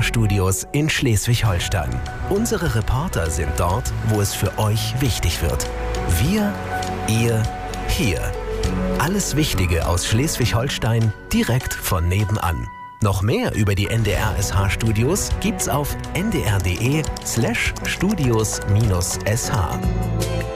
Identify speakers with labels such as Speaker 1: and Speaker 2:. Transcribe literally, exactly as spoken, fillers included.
Speaker 1: H-Studios in Schleswig-Holstein. Unsere Reporter sind dort, wo es für euch wichtig wird. Wir, ihr, hier. Alles Wichtige aus Schleswig-Holstein direkt von nebenan. Noch mehr über die N D R S H-Studios gibt's auf n d r punkt d e slash studios minus s h.